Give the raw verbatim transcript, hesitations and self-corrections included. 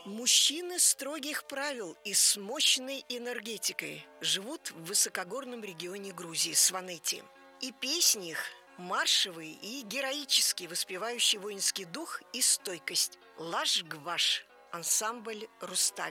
Мужчины строгих правил и с мощной энергетикой живут в высокогорном регионе Грузии, Сванети. И песни их маршевые и героические, воспевающие воинский дух и стойкость. Лаш-Гваш, ансамбль Рустави.